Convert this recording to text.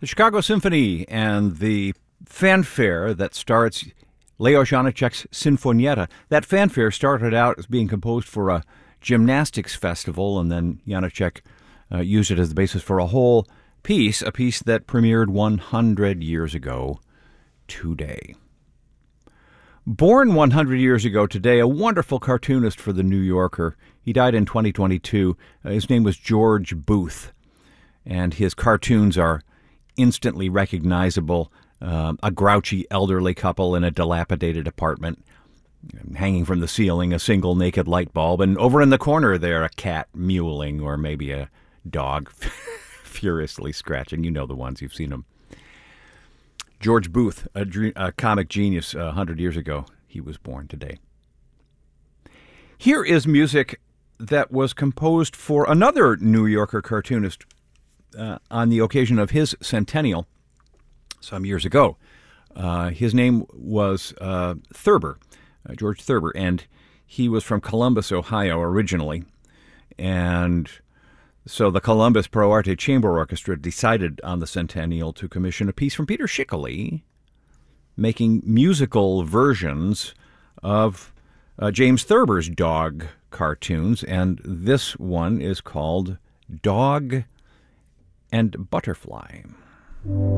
The Chicago Symphony and the fanfare that starts Leo Janáček's Sinfonietta. That fanfare started out as being composed for a gymnastics festival, and then Janáček used it as the basis for a whole piece, a piece that premiered 100 years ago today. Born 100 years ago today, a wonderful cartoonist for The New Yorker. He died in 2022. His name was George Booth, and his cartoons are instantly recognizable. A grouchy elderly couple in a dilapidated apartment, hanging from the ceiling a single naked light bulb, and over in the corner there a cat mewling, or maybe a dog furiously scratching. You know the ones, you've seen them. George Booth, a comic genius 100 years ago. He was born today. Here is music that was composed for another New Yorker cartoonist on the occasion of his centennial some years ago. His name was Thurber, George Thurber, and he was from Columbus, Ohio originally. And so the Columbus Pro Arte Chamber Orchestra decided on the centennial to commission a piece from Peter Schickele, making musical versions of James Thurber's dog cartoons, and this one is called Dog and Butterfly.